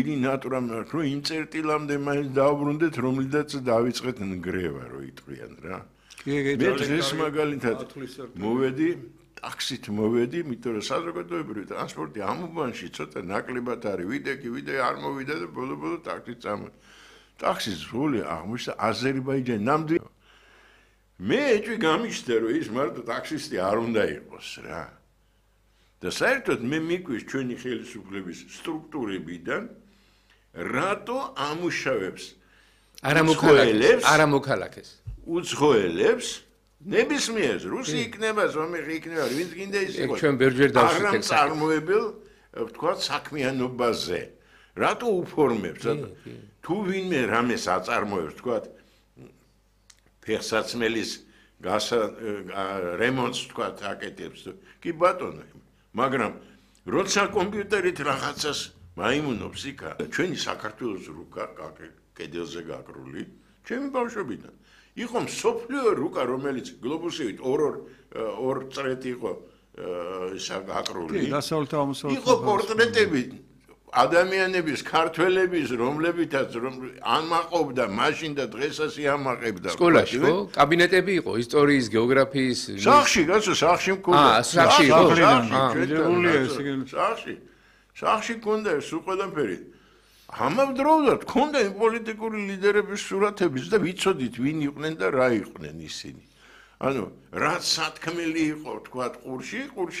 დიდი ნატურა მაქვს, რომ იმ წერტილამდე მაინც დავბრუნდეთ, რომლიდაც დავიწყეთ ნგრევა, რო იტყვიან რა. მე დღეს მაგალითად მოვედი, ტაქსით მოვედი, იმიტომ რომ საზოგადოებრივი ტრანსპორტი ამ უბანში ცოტა ნაკლებად არის, ვიდე არ მოვიდა და ბოლო ტაქსით წამო. ტაქსის როლი აღმოჩნდა აზერბაიჯანი ნამდვილად. მე ეჭვი გამიჩნდა, რომ ის მარტო ტაქსისტი არ უნდა იყოს რა. და საერთოდ მე მიკვის ჩვენი ხელისუფლების სტრუქტურებიდან რატო ამუშავებს არამოქალაქეს უცხოელებს ნებისმიერს რუსი იქნება სომეხი იქნება ვინც გინდა ის იყოს ჩვენ ბევრჯერ დავშიფრეთ წარმოებელ ვთქვათ საქმიანობაზე რატო უფორმებს თუ ვინმე რამეს აწარმოებს ვთქვათ ფეხსაცმელის რემონტს ვთქვათ აკეთებს კი ბატონო მაგრამ როცა კომპიუტერით რაღაცას მაიმუნობს იქა ჩვენი საქართველოს რუკა კედელზე გაკრული ჩემი ბავშვობიდან იყო მსოფლიო რუკა რომელიც გლობუსივით ორ წრეთ იყო ისა გაკრული იყო პორტრეტები ადამიანების ქართველების რომლებითაც ამაყობდა მაშინ და დღესაც ამაყებდა სკოლაში ხო კაბინეტები იყო ისტორიის გეოგრაფიის სახში კაცო სახში მქონდა სახში მქონდა სულ ყველაფერი ამავდროულად მქონდა იმ პოლიტიკური ლიდერების სურათებიც და ვიცოდით ვინ იყვნენ და რა იყვნენ ისინი ანუ რაც სათქმელი იყო თქვა ყურში